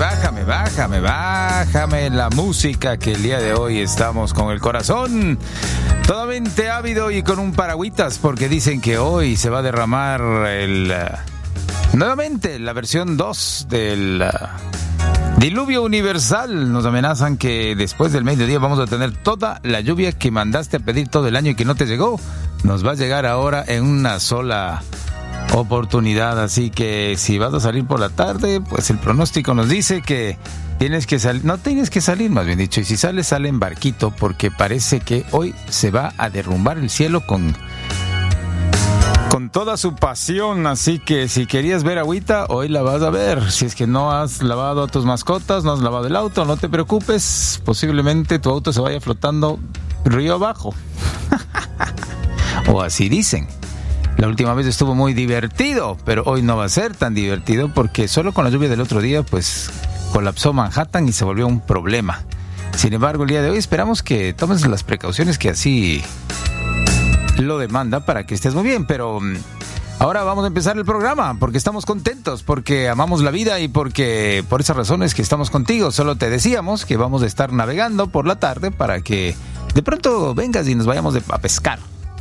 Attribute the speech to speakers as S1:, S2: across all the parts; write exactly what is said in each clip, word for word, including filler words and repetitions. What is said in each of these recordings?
S1: bájame, bájame, bájame la música, que el día de hoy estamos con el corazón totalmente ávido y con un paragüitas, porque dicen que hoy se va a derramar el uh, nuevamente la versión dos del uh, diluvio universal. Nos amenazan que después del mediodía vamos a tener toda la lluvia que mandaste a pedir todo el año y que no te llegó. Nos va a llegar ahora en una sola oportunidad, así que si vas a salir por la tarde, pues el pronóstico nos dice que tienes que salir, no tienes que salir, más bien dicho, y si sales, sale en barquito, porque parece que hoy se va a derrumbar el cielo con con toda su pasión, así que si querías ver agüita, hoy la vas a ver. Si es que no has lavado a tus mascotas, no has lavado el auto, no te preocupes, posiblemente tu auto se vaya flotando río abajo. O así dicen. La última vez estuvo muy divertido, pero hoy no va a ser tan divertido porque solo con la lluvia del otro día, pues, colapsó Manhattan y se volvió un problema. Sin embargo, el día de hoy esperamos que tomes las precauciones que así lo demanda para que estés muy bien, pero ahora vamos a empezar el programa porque estamos contentos, porque amamos la vida y porque por esas razones que estamos contigo. Solo te decíamos que vamos a estar navegando por la tarde para que de pronto vengas y nos vayamos de, a pescar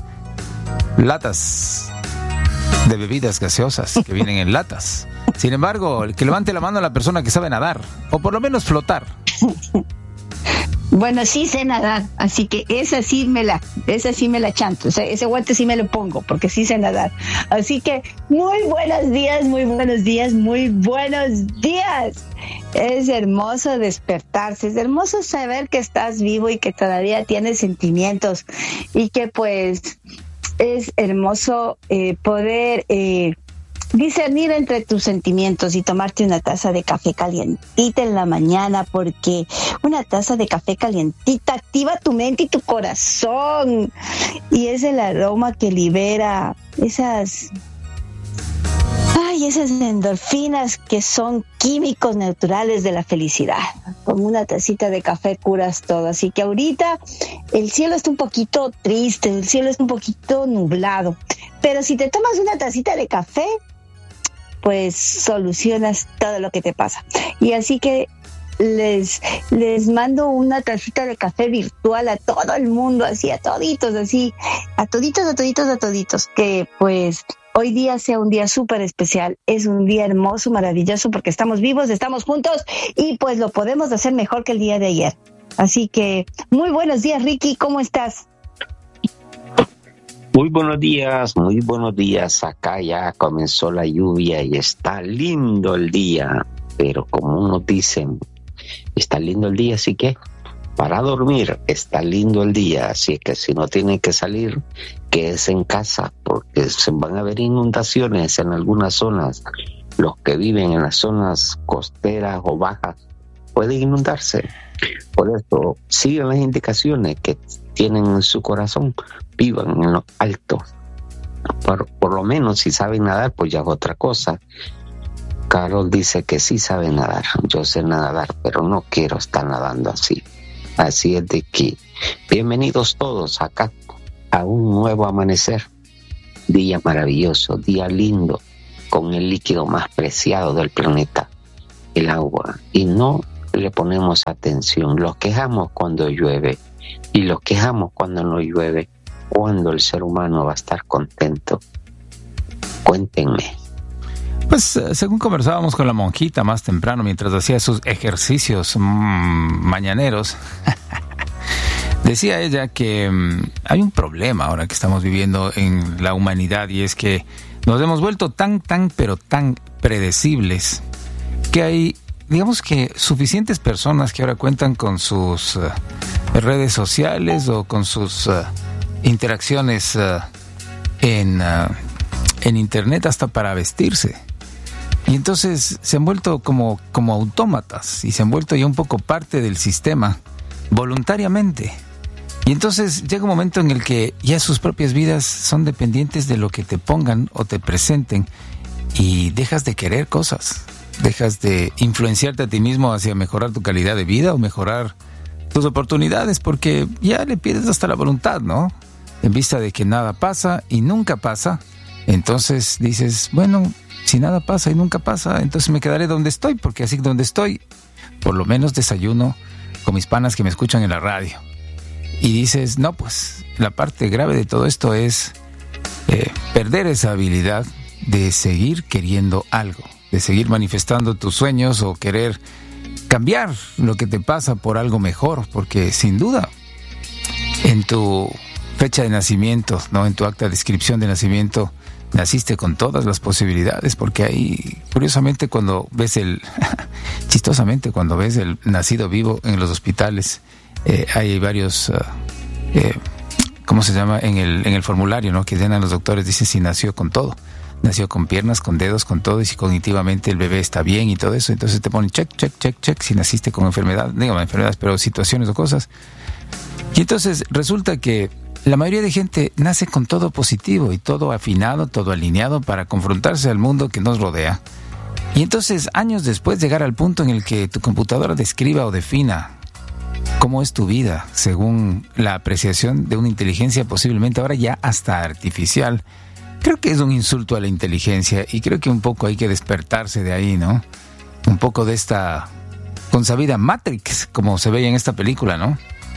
S1: latas de bebidas gaseosas que vienen en latas. Sin embargo, el que levante la mano a la persona que sabe nadar, o por lo menos flotar.
S2: Bueno, sí sé nadar, así que esa sí me la, esa sí me la chanto, o sea, ese guante sí me lo pongo, porque sí sé nadar. Así que muy buenos días, muy buenos días, muy buenos días. Es hermoso despertarse, es hermoso saber que estás vivo y que todavía tienes sentimientos y que pues es hermoso eh, poder eh, discernir entre tus sentimientos y tomarte una taza de café calientita en la mañana, porque una taza de café calientita activa tu mente y tu corazón, y es el aroma que libera esas ay, esas endorfinas que son químicos naturales de la felicidad. Con una tacita de café curas todo. Así que ahorita el cielo está un poquito triste, el cielo está un poquito nublado, pero si te tomas una tacita de café, pues solucionas todo lo que te pasa. Y así que les les mando una tacita de café virtual a todo el mundo, así a toditos, así a toditos, a toditos, a toditos, que pues hoy día sea un día súper especial. Es un día hermoso, maravilloso, porque estamos vivos, estamos juntos y pues lo podemos hacer mejor que el día de ayer. Así que muy buenos días, Ricky, ¿cómo estás?
S3: Muy buenos días, muy buenos días. Acá ya comenzó la lluvia y está lindo el día, pero como unos dicen, está lindo el día, así que para dormir está lindo el día, así que si no tienen que salir, quédense en casa, porque se van a ver inundaciones en algunas zonas. Los que viven en las zonas costeras o bajas pueden inundarse. Por eso, sigan las indicaciones que tienen en su corazón, vivan en lo alto. Por, por lo menos si saben nadar, pues ya es otra cosa. Carol dice que sí sabe nadar, yo sé nadar, pero no quiero estar nadando así. Así es de que bienvenidos todos acá a un nuevo amanecer, día maravilloso, día lindo, con el líquido más preciado del planeta, el agua, y no le ponemos atención. Los quejamos cuando llueve y los quejamos cuando no llueve. ¿Cuándo el ser humano va a estar contento? Cuéntenme.
S1: Pues según conversábamos con la monjita más temprano mientras hacía sus ejercicios mmm, mañaneros, decía ella que mmm, hay un problema ahora que estamos viviendo en la humanidad, y es que nos hemos vuelto tan, tan, pero tan predecibles que hay, digamos que suficientes personas que ahora cuentan con sus uh, redes sociales o con sus uh, interacciones uh, en, uh, en internet hasta para vestirse. Y entonces se han vuelto como, como autómatas y se han vuelto ya un poco parte del sistema voluntariamente. Y entonces llega un momento en el que ya sus propias vidas son dependientes de lo que te pongan o te presenten, y dejas de querer cosas, dejas de influenciarte a ti mismo hacia mejorar tu calidad de vida o mejorar tus oportunidades, porque ya le pierdes hasta la voluntad, ¿no? En vista de que nada pasa y nunca pasa, entonces dices, bueno, si nada pasa y nunca pasa, entonces me quedaré donde estoy, porque así donde estoy, por lo menos desayuno con mis panas que me escuchan en la radio. Y dices, no, pues la parte grave de todo esto es eh, perder esa habilidad de seguir queriendo algo, de seguir manifestando tus sueños o querer cambiar lo que te pasa por algo mejor, porque sin duda en tu fecha de nacimiento, no, en tu acta de inscripción de nacimiento, naciste con todas las posibilidades, porque ahí, curiosamente, cuando ves el, chistosamente, cuando ves el nacido vivo en los hospitales, eh, hay varios, uh, eh, ¿cómo se llama? En el, en el formulario, ¿no?, que llenan los doctores, dice si nació con todo. Nació con piernas, con dedos, con todo, y si cognitivamente el bebé está bien y todo eso, entonces te ponen check, check, check, check, si naciste con enfermedad, digo, enfermedades, pero situaciones o cosas. Y entonces resulta que la mayoría de gente nace con todo positivo y todo afinado, todo alineado para confrontarse al mundo que nos rodea. Y entonces, años después, llegar al punto en el que tu computadora describa o defina cómo es tu vida, según la apreciación de una inteligencia posiblemente ahora ya hasta artificial, creo que es un insulto a la inteligencia, y creo que un poco hay que despertarse de ahí, ¿no? Un poco de esta consabida Matrix, como se veía en esta película, ¿no?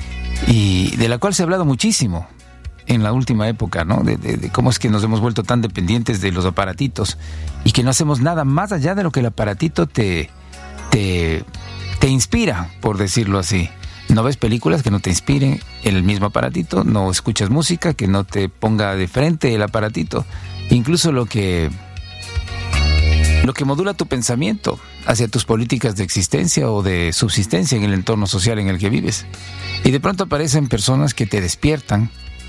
S1: Y de la cual se ha hablado muchísimo en la última época, ¿no? De, de, de cómo es que nos hemos vuelto tan dependientes de los aparatitos y que no hacemos nada más allá de lo que el aparatito te, te, te inspira, por decirlo así. No ves películas que no te inspiren el mismo aparatito, no escuchas música que no te ponga de frente el aparatito. Incluso lo que, lo que modula tu pensamiento hacia tus políticas de existencia o de subsistencia en el entorno social en el que vives. Y de pronto aparecen personas que te despiertan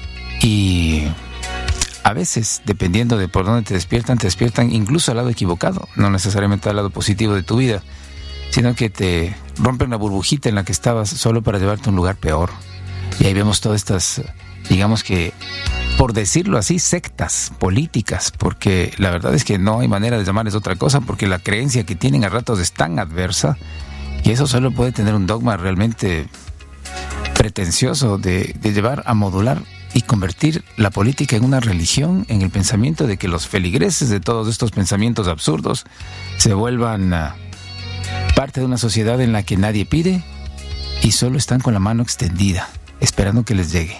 S1: y a veces, dependiendo de por dónde te despiertan, te despiertan incluso al lado equivocado, no necesariamente al lado positivo de tu vida, sino que te rompen la burbujita en la que estabas solo para llevarte a un lugar peor. Y ahí vemos todas estas, digamos que, por decirlo así, sectas políticas, porque la verdad es que no hay manera de llamarles otra cosa, porque la creencia que tienen a ratos es tan adversa que eso solo puede tener un dogma realmente pretencioso de, de llevar a modular y convertir la política en una religión, en el pensamiento de que los feligreses de todos estos pensamientos absurdos se vuelvan uh, parte de una sociedad en la que nadie pide y solo están con la mano extendida, esperando que les llegue.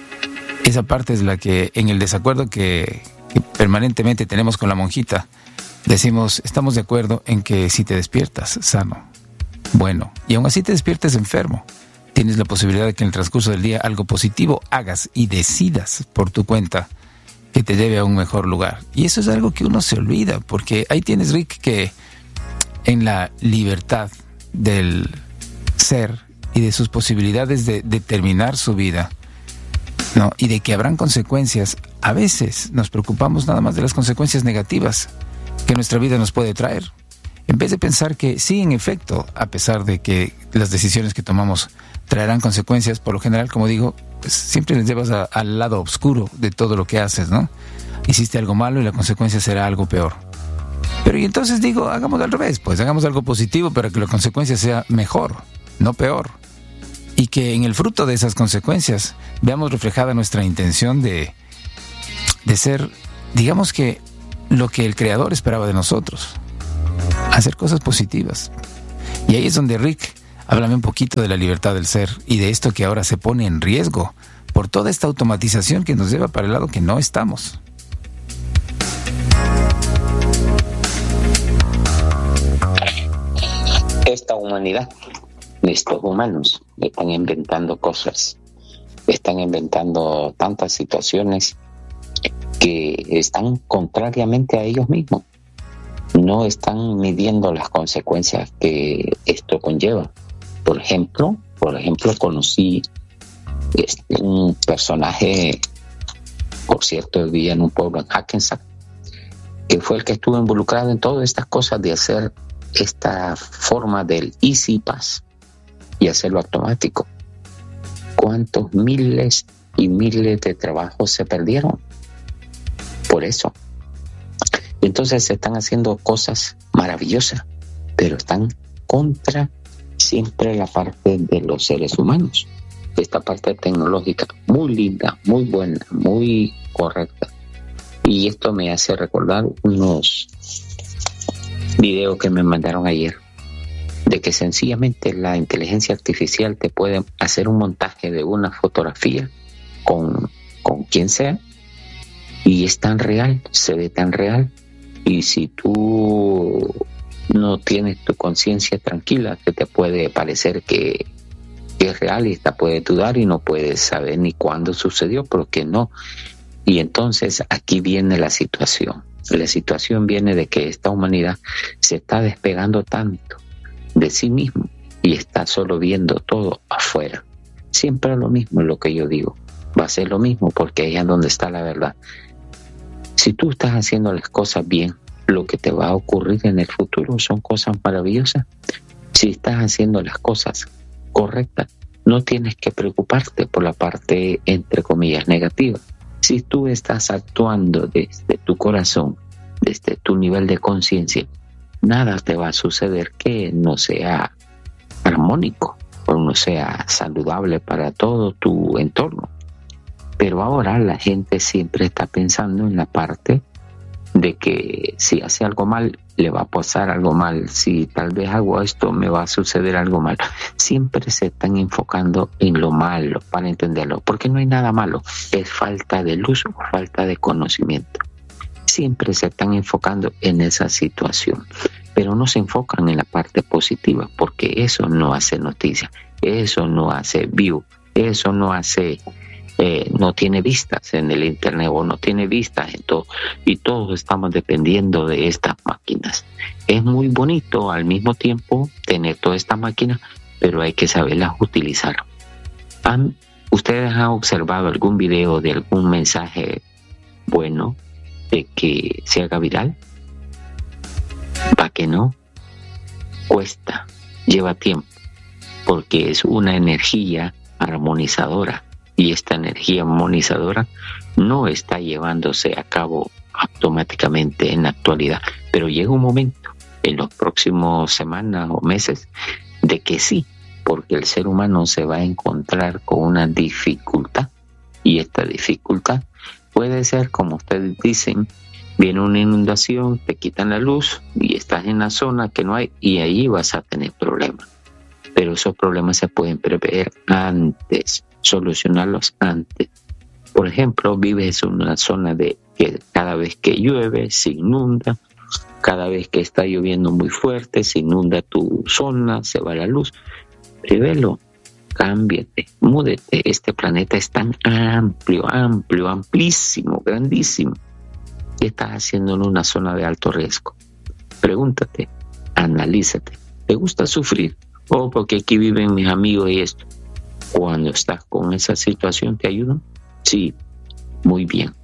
S1: Esa parte es la que, en el desacuerdo que, que permanentemente tenemos con la monjita, decimos, estamos de acuerdo en que si te despiertas sano, bueno, y aún así te despiertes enfermo, tienes la posibilidad de que en el transcurso del día algo positivo hagas y decidas por tu cuenta que te lleve a un mejor lugar. Y eso es algo que uno se olvida, porque ahí tienes, Rick, que en la libertad del ser y de sus posibilidades de determinar su vida, ¿no?, y de que habrán consecuencias, a veces nos preocupamos nada más de las consecuencias negativas que nuestra vida nos puede traer, en vez de pensar que sí, en efecto, a pesar de que las decisiones que tomamos traerán consecuencias, por lo general, como digo, pues siempre les llevas a, al lado oscuro de todo lo que haces, ¿no? Hiciste algo malo y la consecuencia será algo peor. Pero y entonces digo, hagamos al revés, pues hagamos algo positivo para que la consecuencia sea mejor, no peor. Y que en el fruto de esas consecuencias veamos reflejada nuestra intención de, de ser, digamos que, lo que el Creador esperaba de nosotros. Hacer cosas positivas. Y ahí es donde, Rick, háblame un poquito de la libertad del ser y de esto que ahora se pone en riesgo por toda esta automatización que nos lleva para el lado que no estamos.
S3: Esta humanidad, estos humanos, están inventando cosas, están inventando tantas situaciones que están contrariamente a ellos mismos. No están midiendo las consecuencias que esto conlleva. Por ejemplo, por ejemplo, conocí este, un personaje, por cierto, vivía en un pueblo en Hackensack, que fue el que estuvo involucrado en todas estas cosas de hacer esta forma del Easy Pass y hacerlo automático. ¿Cuántos miles y miles de trabajos se perdieron por eso? Entonces se están haciendo cosas maravillosas, pero están contra siempre la parte de los seres humanos. Esta parte tecnológica muy linda, muy buena, muy correcta, Y esto me hace recordar unos videos que me mandaron ayer, de que sencillamente la inteligencia artificial te puede hacer un montaje de una fotografía con, con quien sea, y es tan real, se ve tan real, y si tú no tienes tu conciencia tranquila, que te puede parecer que, que es real y te puede dudar y no puedes saber ni cuándo sucedió, porque no. Y entonces aquí viene la situación. La situación viene de que esta humanidad se está despegando tanto de sí mismo y está solo viendo todo afuera. Siempre lo mismo es lo que yo digo. Va a ser lo mismo porque ahí es donde está la verdad. Si tú estás haciendo las cosas bien, lo que te va a ocurrir en el futuro son cosas maravillosas. Si estás haciendo las cosas correctas, no tienes que preocuparte por la parte, entre comillas, negativa. Si tú estás actuando desde tu corazón, desde tu nivel de conciencia, nada te va a suceder que no sea armónico o no sea saludable para todo tu entorno. Pero ahora la gente siempre está pensando en la parte de que si hace algo mal, le va a pasar algo mal. Si tal vez hago esto, me va a suceder algo mal. Siempre se están enfocando en lo malo para entenderlo, porque no hay nada malo. Es falta de luz o falta de conocimiento. Siempre se están enfocando en esa situación, pero no se enfocan en la parte positiva, porque eso no hace noticia, eso no hace view, eso no hace... Eh, no tiene vistas en el internet o no tiene vistas en todo, y todos estamos dependiendo de estas máquinas. Es muy bonito al mismo tiempo tener todas estas máquinas, pero hay que saberlas utilizar. ¿Han, ¿Ustedes han observado algún video de algún mensaje bueno de que se haga viral? ¿Para qué no? Cuesta, lleva tiempo, porque es una energía armonizadora. Y esta energía armonizadora no está llevándose a cabo automáticamente en la actualidad, pero llega un momento en los próximos semanas o meses de que sí, porque el ser humano se va a encontrar con una dificultad, y esta dificultad puede ser, como ustedes dicen, viene una inundación, te quitan la luz y estás en la zona que no hay, y ahí vas a tener problemas. Pero esos problemas se pueden prever antes, solucionarlos antes. Por ejemplo, vives en una zona de que cada vez que llueve se inunda, cada vez que está lloviendo muy fuerte se inunda tu zona, se va la luz. Prevelo, cámbiate, múdete. Este planeta es tan amplio, amplio, amplísimo, grandísimo. ¿Qué estás haciendo en una zona de alto riesgo? Pregúntate, analízate. ¿Te gusta sufrir? Oh, porque aquí viven mis amigos y esto. Cuando estás con esa situación, ¿te ayudan? Sí, muy bien.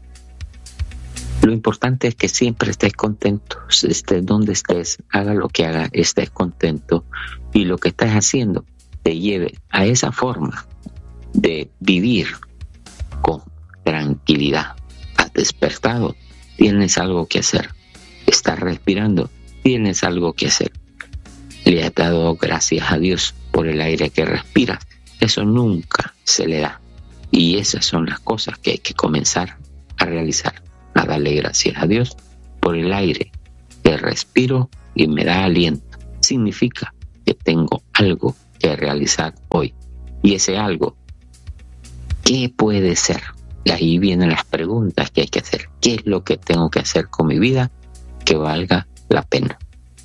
S3: Lo importante es que siempre estés contento, estés donde estés, haga lo que haga, estés contento, y lo que estás haciendo te lleve a esa forma de vivir con tranquilidad. Has despertado, tienes algo que hacer. Estás respirando, tienes algo que hacer. Le has dado gracias a Dios por el aire que respiras. Eso nunca se le da. Y esas son las cosas que hay que comenzar a realizar. A darle gracias a Dios por el aire que respiro y me da aliento. Significa que tengo algo que realizar hoy. Y ese algo, ¿qué puede ser? Y ahí vienen las preguntas que hay que hacer. ¿Qué es lo que tengo que hacer con mi vida que valga la pena?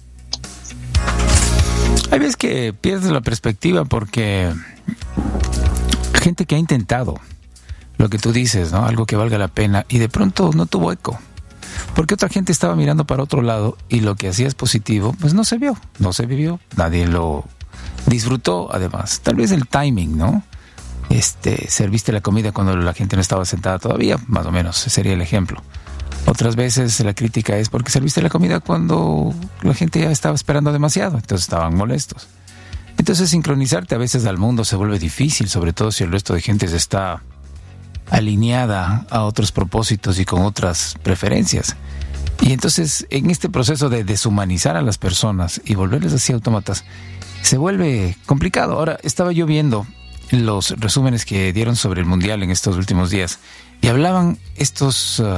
S1: Hay veces que pierdes la perspectiva porque gente que ha intentado lo que tú dices, ¿no? Algo que valga la pena, y de pronto no tuvo eco. Porque otra gente estaba mirando para otro lado y lo que hacías positivo, pues no se vio, no se vivió, nadie lo disfrutó. Además, tal vez el timing, ¿no? Este, serviste la comida cuando la gente no estaba sentada todavía, más o menos, ese sería el ejemplo. Otras veces la crítica es porque serviste la comida cuando la gente ya estaba esperando demasiado, entonces estaban molestos. Entonces sincronizarte a veces al mundo se vuelve difícil, sobre todo si el resto de gente está alineada a otros propósitos y con otras preferencias. Y entonces en este proceso de deshumanizar a las personas y volverles así autómatas, se vuelve complicado. Ahora, estaba yo viendo los resúmenes que dieron sobre el Mundial en estos últimos días y hablaban estos uh,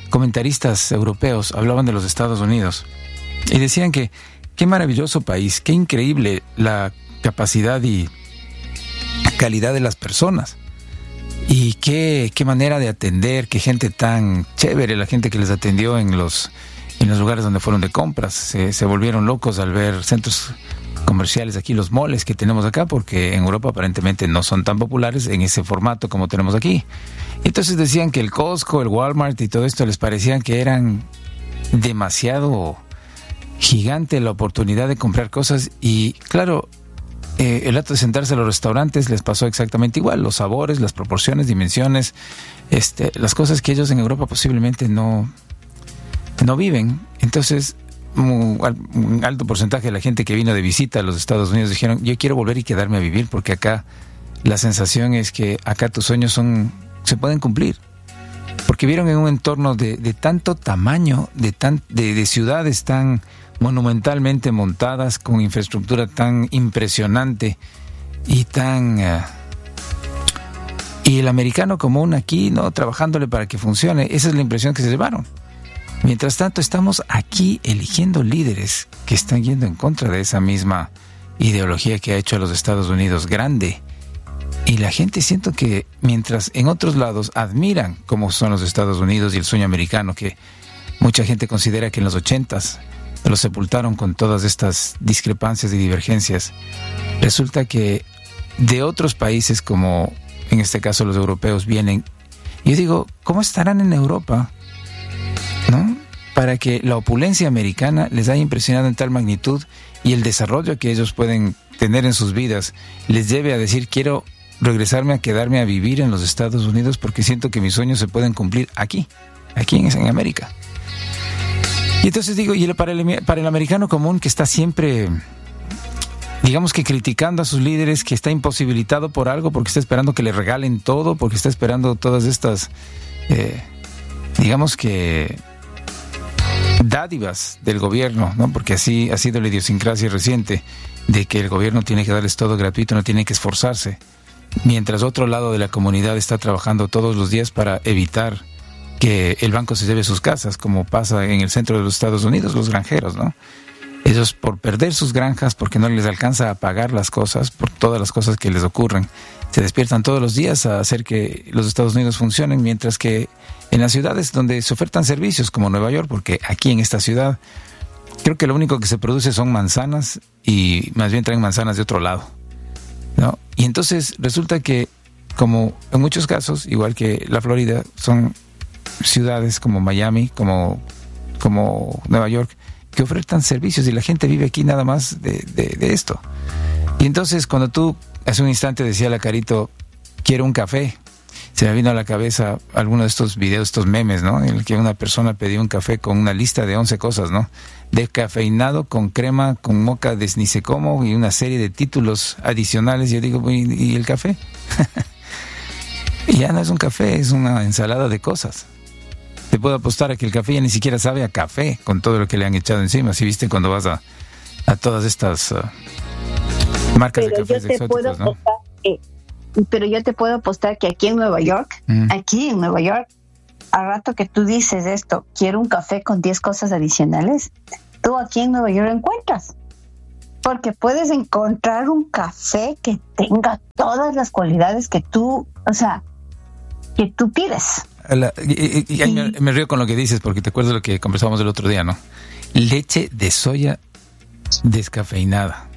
S1: comentaristas europeos hablaban de los Estados Unidos y decían que qué maravilloso país, qué increíble la capacidad y calidad de las personas. Y qué, qué manera de atender, qué gente tan chévere, la gente que les atendió en los, en los lugares donde fueron de compras. Se, se volvieron locos al ver centros comerciales aquí, los moles que tenemos acá, porque en Europa aparentemente no son tan populares en ese formato como tenemos aquí. Entonces decían que el Costco, el Walmart y todo esto les parecían que eran demasiado gigante la oportunidad de comprar cosas. Y claro, Eh, el acto de sentarse a los restaurantes les pasó exactamente igual, los sabores, las proporciones, dimensiones, este, las cosas que ellos en Europa posiblemente no, no viven. Entonces, un, un alto porcentaje de la gente que vino de visita a los Estados Unidos dijeron, yo quiero volver y quedarme a vivir, porque acá la sensación es que acá tus sueños son, se pueden cumplir. Porque vieron en un entorno de, de tanto tamaño, de, tan, de, de ciudades tan monumentalmente montadas, con infraestructura tan impresionante y tan... Uh, y el americano común aquí, ¿no?, trabajándole para que funcione. Esa es la impresión que se llevaron. Mientras tanto, estamos aquí eligiendo líderes que están yendo en contra de esa misma ideología que ha hecho a los Estados Unidos grande. Y la gente, siento que mientras en otros lados admiran cómo son los Estados Unidos y el sueño americano, que mucha gente considera que en los ochentas los sepultaron con todas estas discrepancias y divergencias, resulta que de otros países, como en este caso los europeos, vienen. Y yo digo, ¿cómo estarán en Europa, ¿no?, para que la opulencia americana les haya impresionado en tal magnitud y el desarrollo que ellos pueden tener en sus vidas les lleve a decir, quiero regresarme a quedarme a vivir en los Estados Unidos porque siento que mis sueños se pueden cumplir aquí, aquí en, en América? Y entonces digo, y para el, para el americano común, que está siempre, digamos que criticando a sus líderes, que está imposibilitado por algo, porque está esperando que le regalen todo, porque está esperando todas estas, eh, digamos que, dádivas del gobierno, ¿no? Porque así ha sido la idiosincrasia reciente, de que el gobierno tiene que darles todo gratuito, no tiene que esforzarse, mientras otro lado de la comunidad está trabajando todos los días para evitar que el banco se lleve sus casas, como pasa en el centro de los Estados Unidos, los granjeros, ¿no? Ellos, por perder sus granjas, porque no les alcanza a pagar las cosas, por todas las cosas que les ocurren, se despiertan todos los días a hacer que los Estados Unidos funcionen, mientras que en las ciudades donde se ofertan servicios, como Nueva York, porque aquí en esta ciudad creo que lo único que se produce son manzanas, y más bien traen manzanas de otro lado, ¿no? Y entonces resulta que, como en muchos casos, igual que la Florida, son ciudades como Miami, como, como Nueva York, que ofertan servicios y la gente vive aquí nada más de, de, de esto. Y entonces, cuando tú hace un instante decía la Carito, quiero un café, se me vino a la cabeza alguno de estos videos, estos memes, ¿no?, en el que una persona pedía un café con una lista de once cosas, ¿no?, descafeinado, con crema, con moca de ni sé cómo, y una serie de títulos adicionales. Yo digo, ¿y, y el café? Y ya no es un café, es una ensalada de cosas. Te puedo apostar a que el café ya ni siquiera sabe a café, con todo lo que le han echado encima. ¿Sí viste cuando vas a, a todas estas uh, marcas pero de cafés
S2: yo te
S1: exóticos,
S2: puedo
S1: ¿no?
S2: apostar que, pero yo te puedo apostar que aquí en Nueva York, mm. aquí en Nueva York, al rato que tú dices esto, quiero un café con diez cosas adicionales, tú aquí en Nueva York encuentras. Porque puedes encontrar un café que tenga todas las cualidades que tú, o sea, que tú pides.
S1: La, y, y, y me, me río con lo que dices, porque te acuerdas de lo que conversábamos el otro día, ¿no? Leche de soya descafeinada.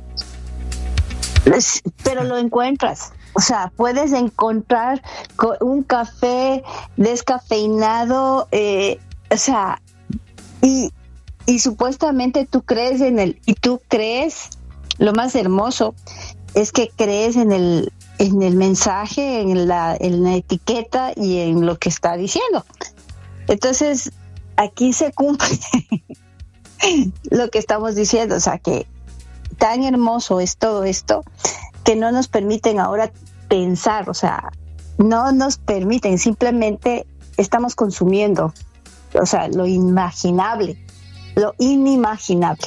S2: Pero lo encuentras. O sea, puedes encontrar un café descafeinado, eh, o sea, y, y supuestamente tú crees en el, y tú crees, lo más hermoso es que crees en el, en el mensaje, en la, en la etiqueta y en lo que está diciendo. Entonces, aquí se cumple lo que estamos diciendo, o sea, que tan hermoso es todo esto que no nos permiten ahora pensar, o sea, no nos permiten, simplemente estamos consumiendo, o sea, lo inimaginable, lo inimaginable.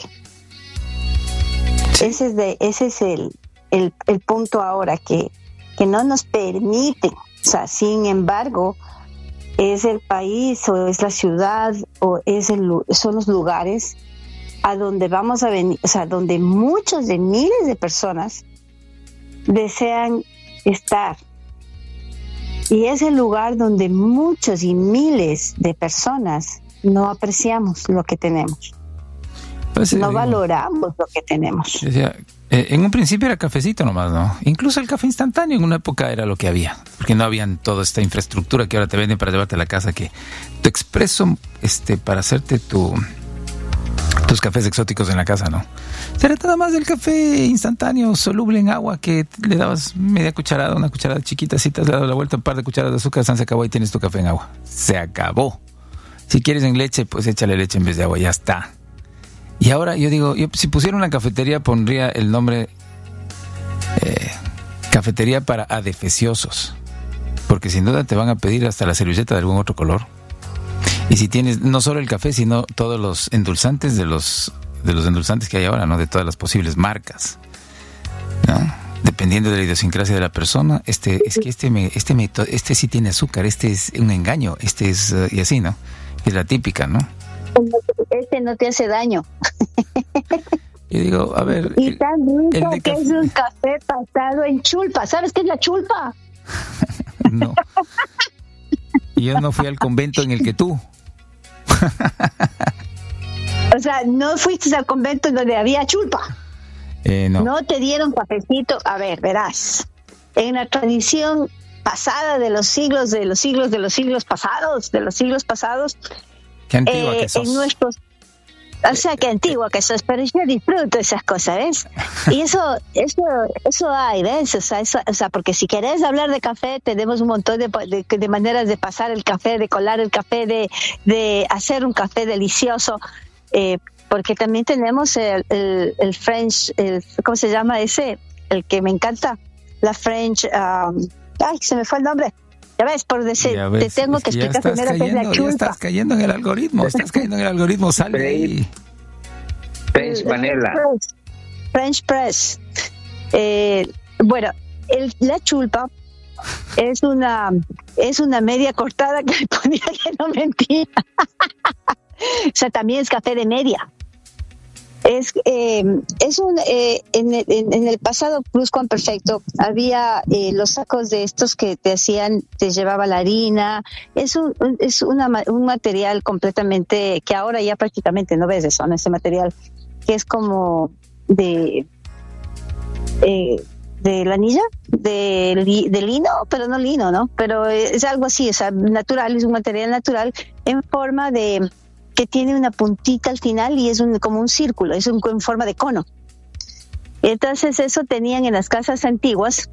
S2: Ese es de, ese es el, el, el punto ahora que, que no nos permiten, o sea, sin embargo, es el país o es la ciudad o es el, son los lugares a donde vamos a venir, o sea, donde muchos de miles de personas desean estar. Y es el lugar donde muchos y miles de personas no apreciamos lo que tenemos. Pues, no digo, valoramos lo que tenemos.
S1: Decía, eh, en un principio era cafecito nomás, ¿no? Incluso el café instantáneo en una época era lo que había, porque no habían toda esta infraestructura que ahora te venden para llevarte a la casa, que tu expreso este, para hacerte tu tus cafés exóticos en la casa, ¿no? Se trataba más del café instantáneo, soluble en agua, que le dabas media cucharada, una cucharada chiquita, si te has dado la vuelta, un par de cucharadas de azúcar, se acabó y tienes tu café en agua. Se acabó. Si quieres en leche, pues échale leche en vez de agua, ya está. Y ahora yo digo, yo si pusiera una cafetería pondría el nombre eh, cafetería para adefesiosos, porque sin duda te van a pedir hasta la servilleta de algún otro color. Y si tienes no solo el café, sino todos los endulzantes de los de los endulzantes que hay ahora, ¿no? De todas las posibles marcas, ¿no? Dependiendo de la idiosincrasia de la persona, este es que este me, este me, este sí tiene azúcar, este es un engaño, este es uh, y así, ¿no? Es la típica, ¿no?
S2: Este no te hace daño.
S1: Y digo, a ver,
S2: y el, tan rico que café... es un café pasado en chulpa. ¿Sabes qué es la chulpa?
S1: No. Yo no fui al convento en el que tú.
S2: O sea, no fuiste al convento donde había chulpa.
S1: Eh, no.
S2: No te dieron cafecito. A ver, verás. En la tradición pasada de los siglos, de los siglos, de los siglos pasados, de los siglos pasados.
S1: Qué antigua
S2: eh,
S1: que sos.
S2: En nuestros, o sea, qué antigua que sos, pero yo disfruto esas cosas, ¿ves? Y eso, eso, eso hay, ¿ves? O sea, eso, o sea, porque si querés hablar de café, tenemos un montón de, de, de maneras de pasar el café, de colar el café, de, de hacer un café delicioso, eh, porque también tenemos el, el, el French, el, ¿cómo se llama ese? El que me encanta, la French, um, ay, se me fue el nombre. Ya ves, por decir, ves, te tengo que, que explicar primero qué es la chulpa.
S1: Ya estás cayendo en el algoritmo, estás cayendo en el algoritmo, sale ahí.
S3: French Vanilla.
S2: French Press. Eh, bueno, el, la chulpa es una es una media cortada que le ponía que no mentía. O sea, también es café de media. Es eh, es un eh, en, en, en el pasado pluscuamperfecto había eh, los sacos de estos que te hacían, te llevaba la harina. Es un es una, un material completamente que ahora ya prácticamente no ves eso, ¿no? Ese material que es como de eh, de lanilla, de, li, de lino, pero no lino, ¿no? Pero es algo así, o sea, natural, es un material natural en forma de que tiene una puntita al final y es un, como un círculo, es un, en forma de cono. Entonces eso tenían en las casas antiguas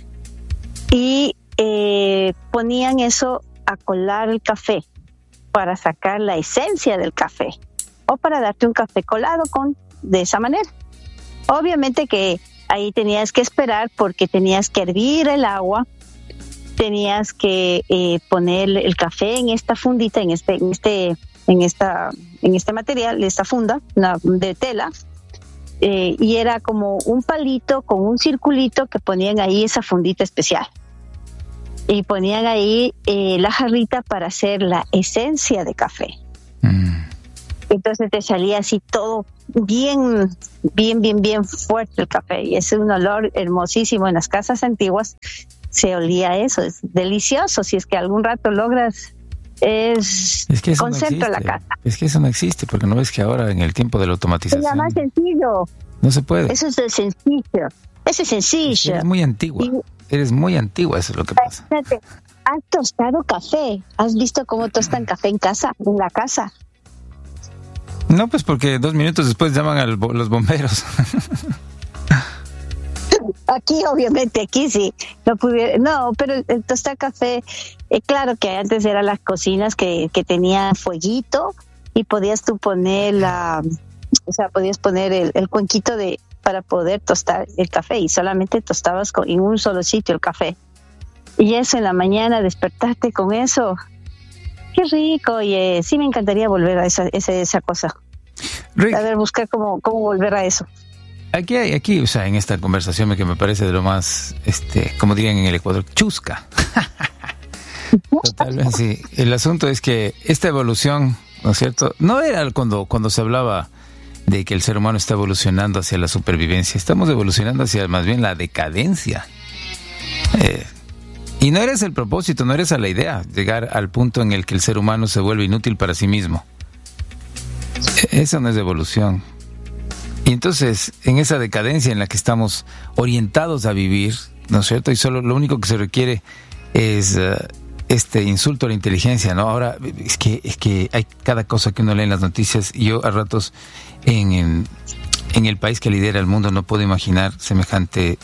S2: y eh, ponían eso a colar el café para sacar la esencia del café o para darte un café colado con de esa manera. Obviamente que ahí tenías que esperar porque tenías que hervir el agua, tenías que eh, poner el café en esta fundita, en este, en este en esta en este material, esta funda una, de tela, eh, y era como un palito con un circulito que ponían ahí esa fundita especial y ponían ahí eh, la jarrita para hacer la esencia de café. Mm. Entonces te salía así todo bien bien bien bien fuerte el café y es un olor hermosísimo. En las casas antiguas se olía eso, es delicioso. Si es que algún rato logras Es,
S1: es que eso
S2: concepto
S1: no
S2: de la casa.
S1: Es que eso no existe, porque no ves que ahora en el tiempo de la automatización...
S2: Es más sencillo.
S1: No se puede.
S2: Eso es sencillo. Eso es sencillo. Es que
S1: eres muy antigua. Y, eres muy antigua, eso es lo que pasa.
S2: Espérate, ¿has tostado café? ¿Has visto cómo tostan café en casa, en la casa?
S1: No, pues porque dos minutos después llaman a los bomberos.
S2: Aquí, obviamente, aquí sí. No pudiera, no, pero el, el tostar café, eh, claro que antes eran las cocinas que, que tenían fueguito y podías tú poner la, o sea, podías poner el, el cuenquito de para poder tostar el café y solamente tostabas con, en un solo sitio el café. Y eso en la mañana, despertarte con eso, qué rico. Oye, sí me encantaría volver a esa, esa, esa cosa. Rick. A ver, buscar cómo, cómo volver a eso.
S1: Aquí hay, aquí, o sea, en esta conversación que me parece de lo más, este, como dirían en el Ecuador, chusca. Totalmente, sí. El asunto es que esta evolución, ¿no es cierto? No era cuando, cuando se hablaba de que el ser humano está evolucionando hacia la supervivencia. Estamos evolucionando hacia más bien la decadencia. Eh, y no era ese el propósito, no era esa la idea, llegar al punto en el que el ser humano se vuelve inútil para sí mismo. Eso no es evolución. Y entonces, en esa decadencia en la que estamos orientados a vivir, ¿no es cierto? Y solo lo único que se requiere es uh, este insulto a la inteligencia, ¿no? Ahora, es que es que hay cada cosa que uno lee en las noticias, y yo a ratos en, en, en el país que lidera el mundo no puedo imaginar semejante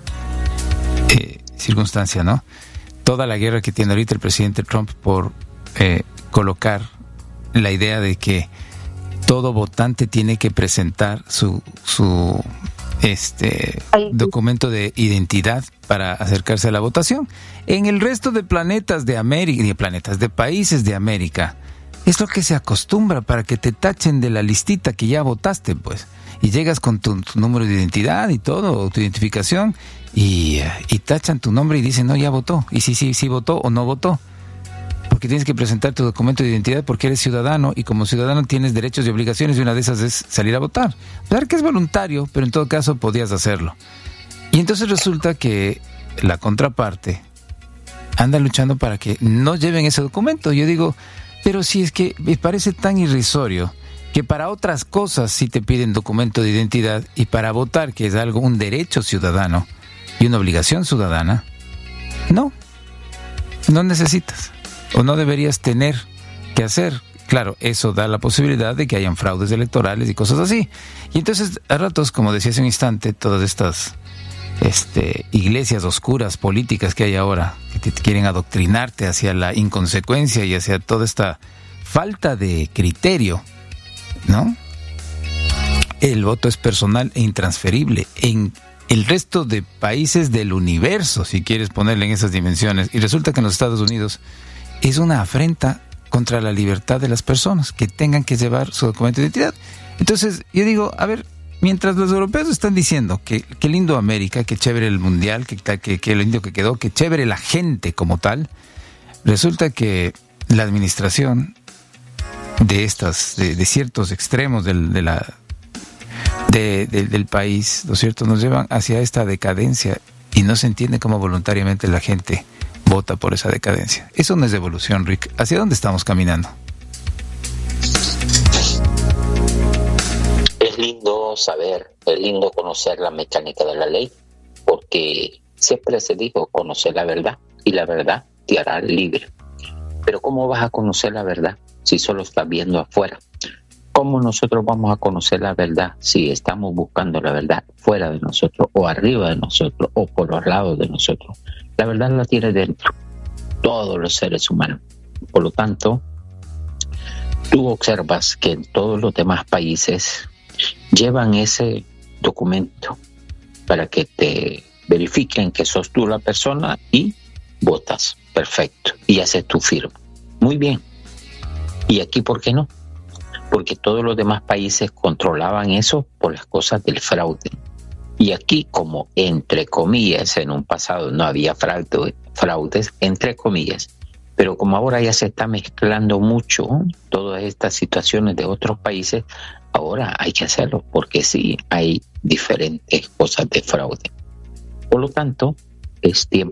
S1: eh, circunstancia, ¿no? Toda la guerra que tiene ahorita el presidente Trump por eh, colocar la idea de que todo votante tiene que presentar su su este documento de identidad para acercarse a la votación. En el resto de planetas de América, de planetas, de países de América, es lo que se acostumbra para que te tachen de la listita que ya votaste, pues. Y llegas con tu, tu número de identidad y todo, tu identificación, y, y tachan tu nombre y dicen, no, ya votó. Y sí, sí, sí votó o no votó. Porque tienes que presentar tu documento de identidad porque eres ciudadano, y como ciudadano tienes derechos y obligaciones, y una de esas es salir a votar. Claro que es voluntario, pero en todo caso podías hacerlo. Y entonces resulta que la contraparte anda luchando para que no lleven ese documento. Yo digo, pero si es que me parece tan irrisorio que para otras cosas sí te piden documento de identidad, y para votar, que es algo, un derecho ciudadano y una obligación ciudadana, no, no necesitas. O no deberías tener que hacer. Claro, eso da la posibilidad de que hayan fraudes electorales y cosas así. Y entonces, a ratos, como decía hace un instante, todas estas este, iglesias oscuras políticas que hay ahora, que te quieren adoctrinarte hacia la inconsecuencia y hacia toda esta falta de criterio, ¿no? El voto es personal e intransferible en el resto de países del universo, si quieres ponerle en esas dimensiones. Y resulta que en los Estados Unidos es una afrenta contra la libertad de las personas que tengan que llevar su documento de identidad. Entonces, yo digo, a ver, mientras los europeos están diciendo que, que lindo América, que chévere el mundial, que, que, que lindo que quedó, que chévere la gente como tal, resulta que la administración de estas, de, de ciertos extremos del, de la, de, de, del país, ¿no es cierto?, nos llevan hacia esta decadencia, y no se entiende cómo voluntariamente la gente vota por esa decadencia. Eso no es evolución, Rick. ¿Hacia dónde estamos caminando?
S3: Es lindo saber, es lindo conocer la mecánica de la ley, porque siempre se dijo conocer la verdad, y la verdad te hará libre. Pero ¿cómo vas a conocer la verdad si solo estás viendo afuera? ¿Cómo nosotros vamos a conocer la verdad si estamos buscando la verdad fuera de nosotros, o arriba de nosotros, o por los lados de nosotros? La verdad la tiene dentro todos los seres humanos. Por lo tanto, tú observas que en todos los demás países llevan ese documento para que te verifiquen que sos tú la persona, y votas. Perfecto. Y haces tu firma. Muy bien. ¿Y aquí por qué no? Porque todos los demás países controlaban eso por las cosas del fraude. Y aquí, como entre comillas, en un pasado no había fraude, fraudes, entre comillas, pero como ahora ya se está mezclando mucho todas estas situaciones de otros países, ahora hay que hacerlo, porque sí hay diferentes cosas de fraude. Por lo tanto, es tiempo